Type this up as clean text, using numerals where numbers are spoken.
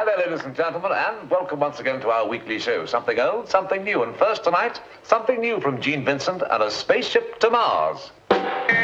Hello, ladies and gentlemen, and welcome once again to our weekly show. Something old, something new. And first tonight, something new from Gene Vincent and A Spaceship to Mars.